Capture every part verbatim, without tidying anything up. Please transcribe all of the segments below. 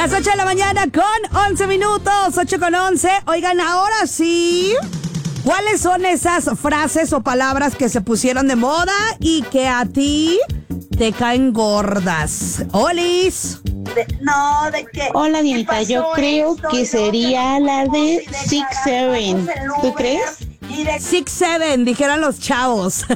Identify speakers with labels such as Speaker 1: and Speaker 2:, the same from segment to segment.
Speaker 1: Las ocho de la mañana con once minutos, ocho con once. Oigan, ahora sí, ¿cuáles son esas frases o palabras que se pusieron de moda y que a ti te caen gordas? Olis.
Speaker 2: De, no, ¿de qué?
Speaker 3: Hola, Dianita, yo creo que sería la de Six Seven. ¿Tú crees?
Speaker 1: Six Seven, dijeron los chavos.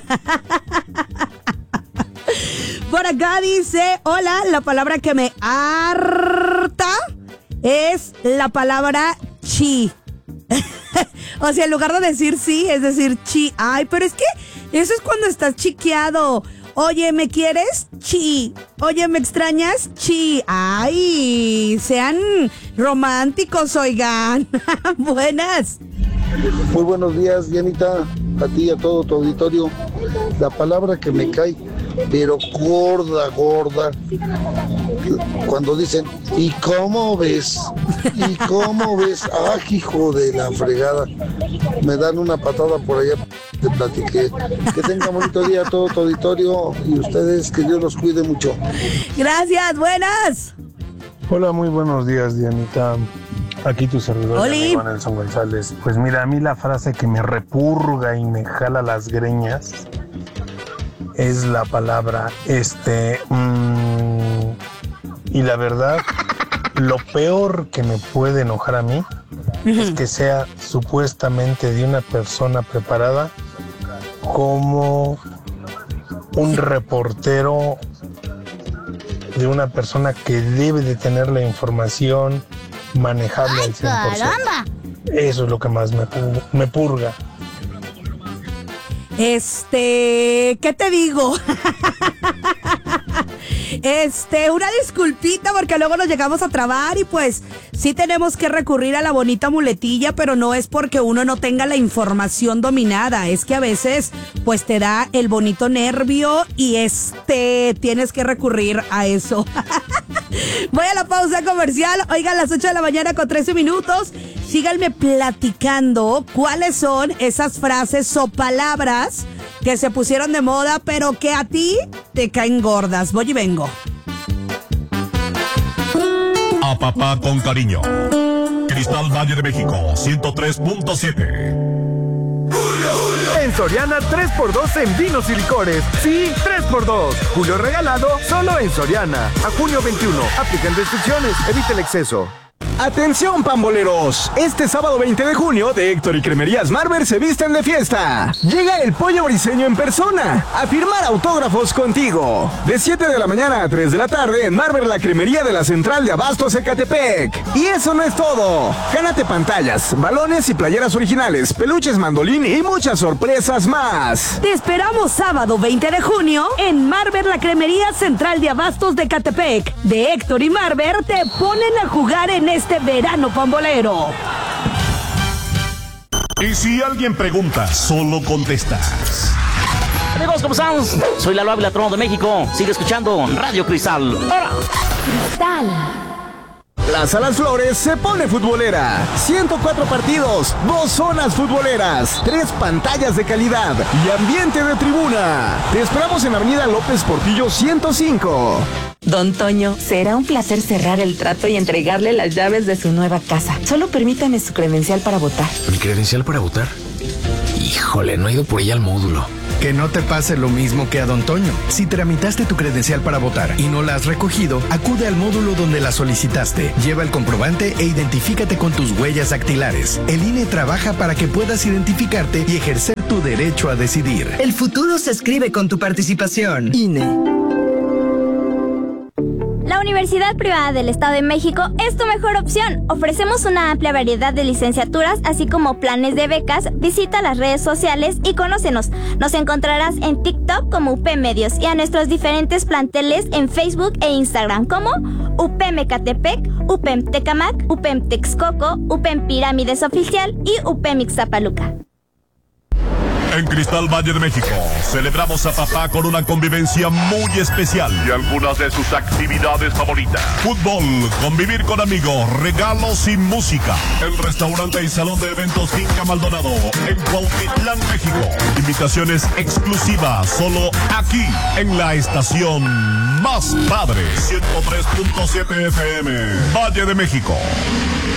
Speaker 1: Por acá dice, hola, la palabra que me harta es la palabra chi. O sea, en lugar de decir sí, es decir chi. Ay, pero es que eso es cuando estás chiqueado. Oye, ¿me quieres? Chi. Oye, ¿me extrañas? Chi. Ay, sean románticos, oigan. Buenas.
Speaker 4: Muy buenos días, Dianita, a ti y a todo tu auditorio. La palabra que me cae, pero gorda, gorda, cuando dicen, ¿y cómo ves? ¿Y cómo ves? ¡Ah, hijo de la fregada! Me dan una patada por allá, te platiqué. Que tenga bonito día todo tu auditorio y ustedes, que Dios los cuide mucho.
Speaker 1: Gracias, buenas.
Speaker 5: Hola, muy buenos días, Dianita. Aquí tu servidor, amigo Nelson González. Pues mira, a mí la frase que me repurga y me jala las greñas es la palabra este mmm, y la verdad, lo peor que me puede enojar a mí uh-huh. es que sea supuestamente de una persona preparada como un reportero de una persona que debe de tener la información manejable al cien por ciento. ¡Caramba! Eso es lo que más me, me purga.
Speaker 1: Este, ¿qué te digo? Este, una disculpita porque luego nos llegamos a trabar y pues sí tenemos que recurrir a la bonita muletilla, pero no es porque uno no tenga la información dominada, es que a veces pues te da el bonito nervio y este, tienes que recurrir a eso. Voy a la pausa comercial, oigan, las ocho de la mañana con trece minutos, síganme platicando cuáles son esas frases o palabras que se pusieron de moda, pero que a ti te caen gordas. Voy y vengo.
Speaker 6: A papá con cariño. Cristal Valle de México, ciento tres punto siete.
Speaker 7: En Soriana, tres por dos en vinos y licores. Sí, tres por dos. Julio regalado, solo en Soriana. A junio veintiuno. Aplican restricciones. Evita el exceso.
Speaker 8: ¡Atención, pamboleros! Este sábado veinte de junio, de Héctor y Cremerías Marber se visten de fiesta. Llega el Pollo Briseño en persona a firmar autógrafos contigo. De siete de la mañana a tres de la tarde en Marber, la cremería de la Central de Abastos Ecatepec. Y eso no es todo. Gánate pantallas, balones y playeras originales, peluches mandolín y muchas sorpresas más.
Speaker 1: Te esperamos sábado veinte de junio en Marber, la cremería Central de Abastos de Ecatepec. De Héctor y Marber te ponen a jugar en este verano pambolero.
Speaker 6: Y si alguien pregunta, solo contestas.
Speaker 9: Amigos, ¿cómo están? Soy Lalo Ávila, Trono de México. Sigue escuchando Radio Cristal. ¡Hola!
Speaker 1: Cristal.
Speaker 8: Plaza Las Flores se pone futbolera. ciento cuatro partidos, dos zonas futboleras, tres pantallas de calidad y ambiente de tribuna. Te esperamos en Avenida López Portillo ciento cinco.
Speaker 10: Don Toño, será un placer cerrar el trato y entregarle las llaves de su nueva casa. Solo permítame su credencial para votar.
Speaker 11: ¿Mi credencial para votar? Híjole, no he ido por ella al módulo.
Speaker 12: Que no te pase lo mismo que a Don Toño. Si tramitaste tu credencial para votar y no la has recogido, acude al módulo donde la solicitaste. Lleva el comprobante e identifícate con tus huellas dactilares. El I N E trabaja para que puedas identificarte y ejercer tu derecho a decidir.
Speaker 13: El futuro se escribe con tu participación. I N E.
Speaker 14: La Universidad Privada del Estado de México es tu mejor opción. Ofrecemos una amplia variedad de licenciaturas, así como planes de becas. Visita las redes sociales y conócenos. Nos encontrarás en TikTok como U P Medios y a nuestros diferentes planteles en Facebook e Instagram como U P M Ecatepec, U P M Tecamac, U P M Texcoco, U P M Pirámides Oficial y U P M Ixtapaluca.
Speaker 6: En Cristal Valle de México celebramos a papá con una convivencia muy especial y algunas de sus actividades favoritas. Fútbol, convivir con amigos, regalos y música. El restaurante y salón de eventos Finca Maldonado en Cuautitlán, México. Invitaciones exclusivas solo aquí en la estación más padre, ciento tres punto siete F M, Valle de México.